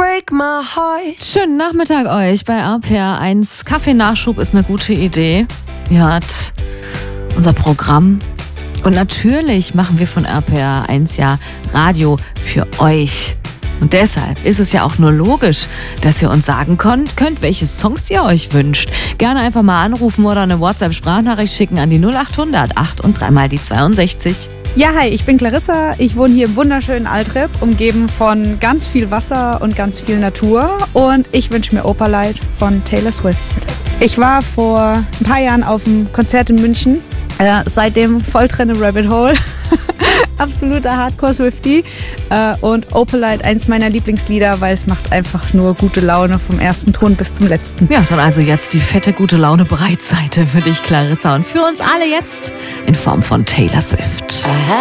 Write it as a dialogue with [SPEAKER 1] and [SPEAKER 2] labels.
[SPEAKER 1] break my heart.
[SPEAKER 2] Schönen Nachmittag euch bei RPR1. Kaffeenachschub ist eine gute Idee. Ihr hört unser Programm. Und natürlich machen wir von RPR1 ja Radio für euch. Und deshalb ist es ja auch nur logisch, dass ihr uns sagen könnt, welche Songs ihr euch wünscht. Gerne einfach mal anrufen oder eine WhatsApp-Sprachnachricht schicken an die 0800 8 und 3 mal die 62.
[SPEAKER 3] Ja, hi, ich bin Clarissa. Ich wohne hier im wunderschönen Altrep, umgeben von ganz viel Wasser und ganz viel Natur. Und ich wünsche mir Opalite von Taylor Swift. Ich war vor ein paar Jahren auf einem Konzert in München. Seitdem voll drin im Rabbit Hole. Absoluter Hardcore-Swiftie. Und Opalite, eins meiner Lieblingslieder, weil es macht einfach nur gute Laune vom ersten Ton bis zum letzten.
[SPEAKER 2] Ja, dann also jetzt die fette gute Laune Breitseite für dich, Clarissa. Und für uns alle jetzt in Form von Taylor Swift.